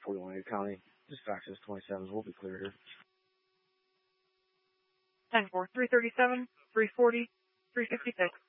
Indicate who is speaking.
Speaker 1: 41 County. Dispatches 27s will be cleared here.
Speaker 2: 10-4, 337, 340, 356.